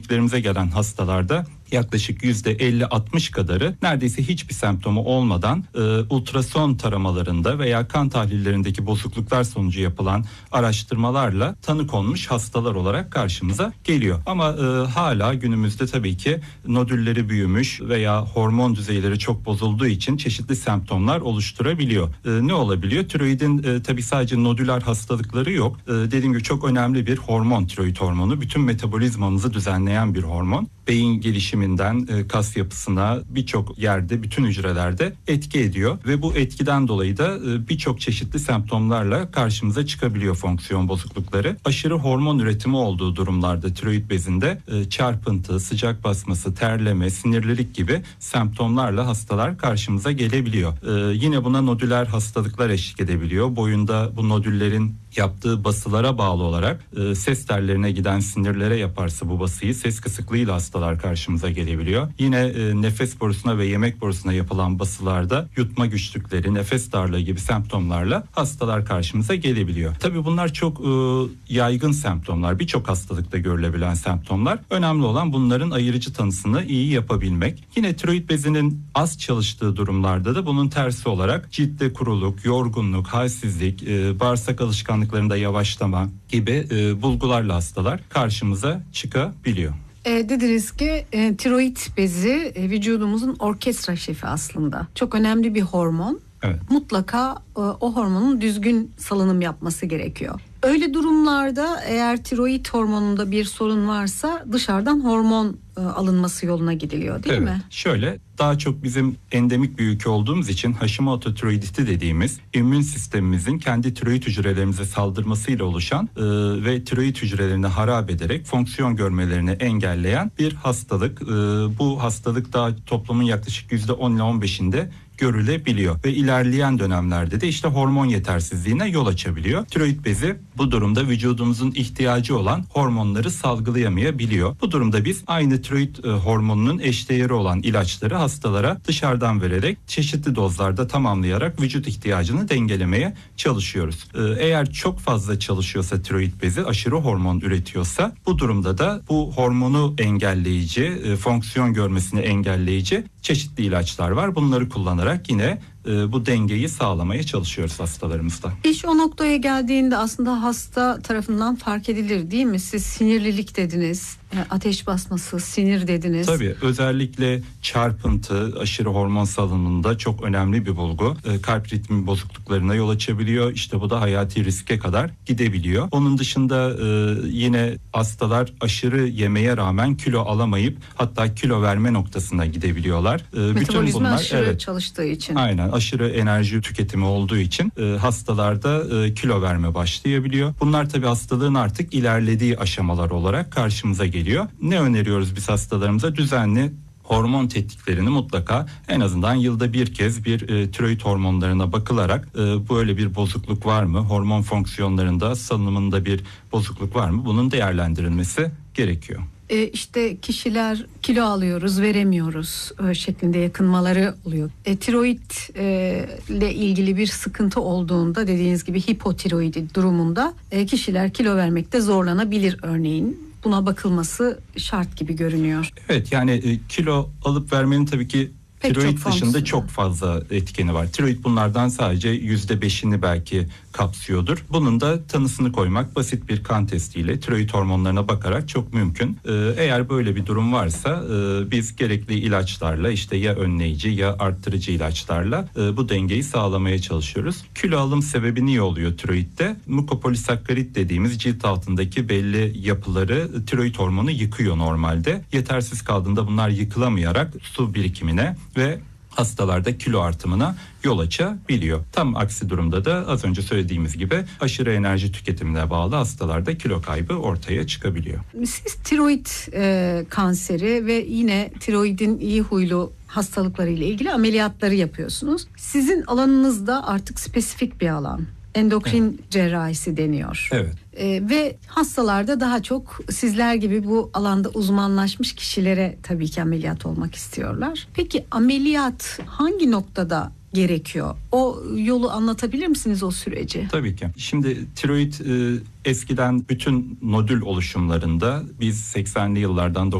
kliniklerimize gelen hastalarda yaklaşık %50-60 kadarı neredeyse hiçbir semptomu olmadan ultrason taramalarında veya kan tahlillerindeki bozukluklar sonucu yapılan araştırmalarla tanı konmuş hastalar olarak karşımıza geliyor. Ama hala günümüzde tabii ki nodülleri büyümüş veya hormon düzeyleri çok bozulduğu için çeşitli semptomlar oluşturabiliyor. Ne olabiliyor? Tiroidin tabii sadece nodüler hastalıkları yok. Dediğim gibi çok önemli bir hormon, tiroid hormonu. Bütün metabolizmamızı düzenleyen bir hormon. Beyin gelişiminden kas yapısına birçok yerde, bütün hücrelerde etki ediyor ve bu etkiden dolayı da birçok çeşitli semptomlarla karşımıza çıkabiliyor fonksiyon bozuklukları. Aşırı hormon üretimi olduğu durumlarda tiroid bezinde çarpıntı, sıcak basması, terleme, sinirlilik gibi semptomlarla hastalar karşımıza gelebiliyor. Yine buna nodüler hastalıklar eşlik edebiliyor. Boyunda bu nodüllerin yaptığı basılara bağlı olarak ses tellerine giden sinirlere yaparsa bu basıyı ses kısıklığıyla hastalar karşımıza gelebiliyor. Yine nefes borusuna ve yemek borusuna yapılan basılarda yutma güçlükleri, nefes darlığı gibi semptomlarla hastalar karşımıza gelebiliyor. Tabii bunlar çok yaygın semptomlar. Birçok hastalıkta görülebilen semptomlar. Önemli olan bunların ayırıcı tanısını iyi yapabilmek. Yine tiroid bezinin az çalıştığı durumlarda da bunun tersi olarak ciltte kuruluk, yorgunluk, halsizlik, bağırsak alışkanlıklarında yavaşlama gibi bulgularla hastalar karşımıza çıkabiliyor. Dediniz ki tiroid bezi vücudumuzun orkestra şefi aslında. Çok önemli bir hormon. Evet. Mutlaka o hormonun düzgün salınım yapması gerekiyor. Öyle durumlarda eğer tiroid hormonunda bir sorun varsa dışarıdan hormon alınması yoluna gidiliyor değil mi? Şöyle, daha çok bizim endemik bir ülke olduğumuz için Hashimoto tiroiditi dediğimiz immün sistemimizin kendi tiroid hücrelerimize saldırmasıyla oluşan ve tiroid hücrelerini harap ederek fonksiyon görmelerini engelleyen bir hastalık. Bu hastalık da toplumun yaklaşık %10 ile 15'inde görülebiliyor ve ilerleyen dönemlerde de işte hormon yetersizliğine yol açabiliyor. Tiroid bezi bu durumda vücudumuzun ihtiyacı olan hormonları salgılayamayabiliyor. Bu durumda biz aynı tiroid hormonunun eşdeğeri olan ilaçları hastalara dışarıdan vererek çeşitli dozlarda tamamlayarak vücut ihtiyacını dengelemeye çalışıyoruz. Eğer çok fazla çalışıyorsa tiroid bezi, aşırı hormon üretiyorsa bu durumda da bu hormonu engelleyici, fonksiyon görmesini engelleyici çeşitli ilaçlar var. Bunları kullanarak yine bu dengeyi sağlamaya çalışıyoruz hastalarımızda. İş o noktaya geldiğinde aslında hasta tarafından fark edilir değil mi? Siz sinirlilik dediniz, ateş basması, sinir dediniz. Tabii, özellikle çarpıntı aşırı hormon salınımında çok önemli bir bulgu. Kalp ritmi bozukluklarına yol açabiliyor. İşte bu da hayati riske kadar gidebiliyor. Onun dışında yine hastalar aşırı yemeye rağmen kilo alamayıp hatta kilo verme noktasına gidebiliyorlar. Metabolizma bunlar aşırı çalıştığı için. Aynen, aşırı enerji tüketimi olduğu için hastalarda kilo verme başlayabiliyor. Bunlar tabii hastalığın artık ilerlediği aşamalar olarak karşımıza geliyor. Ne öneriyoruz biz hastalarımıza? Düzenli hormon tetkiklerini mutlaka en azından yılda bir kez bir tiroid hormonlarına bakılarak böyle bir bozukluk var mı? Hormon fonksiyonlarında, salınımında bir bozukluk var mı? Bunun değerlendirilmesi gerekiyor. İşte kişiler kilo alıyoruz, veremiyoruz şeklinde yakınmaları oluyor. Tiroid ile ilgili bir sıkıntı olduğunda, dediğiniz gibi hipotiroidi durumunda kişiler kilo vermekte zorlanabilir örneğin. Buna bakılması şart gibi görünüyor. Evet, yani kilo alıp vermenin tabii ki tiroid dışında çok fazla etkeni var. Tiroid bunlardan sadece %5'ini belki kapsıyordur. Bunun da tanısını koymak basit bir kan testiyle tiroid hormonlarına bakarak çok mümkün. Eğer böyle bir durum varsa biz gerekli ilaçlarla, işte ya önleyici ya arttırıcı ilaçlarla bu dengeyi sağlamaya çalışıyoruz. Kilo alım sebebi niye oluyor tiroidde? Mukopolisakkarit dediğimiz cilt altındaki belli yapıları tiroid hormonu yıkıyor normalde. Yetersiz kaldığında bunlar yıkılamayarak su birikimine ve hastalarda kilo artımına yol açabiliyor. Tam aksi durumda da az önce söylediğimiz gibi aşırı enerji tüketimine bağlı hastalarda kilo kaybı ortaya çıkabiliyor. Siz tiroid kanseri ve yine tiroidin iyi huylu hastalıkları ile ilgili ameliyatları yapıyorsunuz. Sizin alanınızda artık spesifik bir alan. Endokrin cerrahisi deniyor. Evet. Ve hastalarda daha çok sizler gibi bu alanda uzmanlaşmış kişilere tabii ki ameliyat olmak istiyorlar. Peki ameliyat hangi noktada gerekiyor? O yolu anlatabilir misiniz, o süreci? Tabii ki. Şimdi tiroid eskiden bütün nodül oluşumlarında biz 80'li yıllardan